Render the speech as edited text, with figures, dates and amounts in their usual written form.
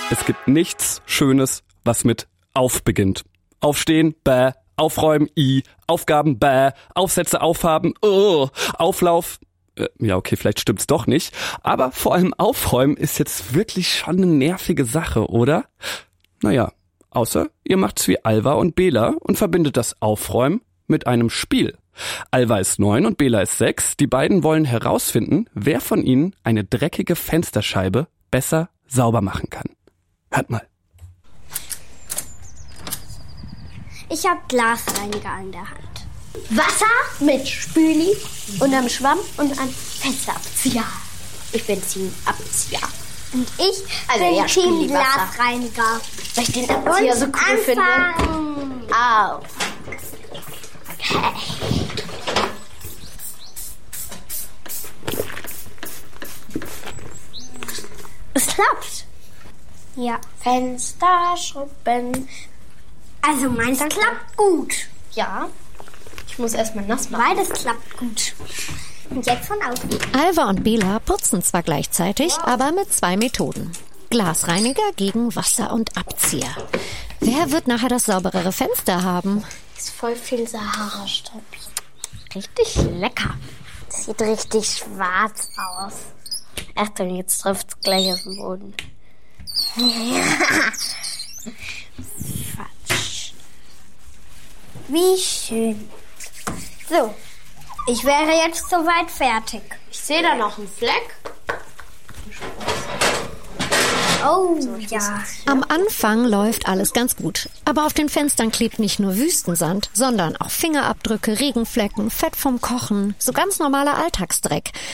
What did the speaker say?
Es gibt nichts Schönes, was mit auf beginnt. Aufstehen, bäh. Aufräumen, i. Aufgaben, bäh. Aufsätze aufhaben, Auflauf. Ja, okay, vielleicht stimmt's doch nicht. Aber vor allem Aufräumen ist jetzt wirklich schon eine nervige Sache, oder? Naja, außer ihr macht's wie Alva und Bela und verbindet das Aufräumen mit einem Spiel. Alva ist 9 und Bela ist 6. Die beiden wollen herausfinden, wer von ihnen eine dreckige Fensterscheibe besser sauber machen kann. Hört mal. Ich habe Glasreiniger an der Hand. Wasser mit Spüli und einem Schwamm und einem Fensterabzieher. Ich bin Team Abzieher. Und ich Also bin Team Spüli, Wasser. Glasreiniger. Weil ich den Abzieher so cool finde. Auf. Okay. Es klappt. Ja. Fenster schrubben. Also meins klappt gut. Ja. Ich muss erstmal nass machen. Beides klappt gut. Und jetzt von außen. Alva und Bela putzen zwar gleichzeitig, aber mit 2 Methoden. Glasreiniger gegen Wasser und Abzieher. Wer wird nachher das sauberere Fenster haben? Ist voll viel Sahara-Staub. Richtig lecker. Sieht richtig schwarz aus. Achtung, jetzt trifft es gleich auf den Boden. Quatsch. Wie schön. So, ich wäre jetzt soweit fertig. Ich sehe da noch einen Fleck. Oh, ja. Am Anfang läuft alles ganz gut. Aber auf den Fenstern klebt nicht nur Wüstensand, sondern auch Fingerabdrücke, Regenflecken, Fett vom Kochen, so ganz normaler Alltagsdreck.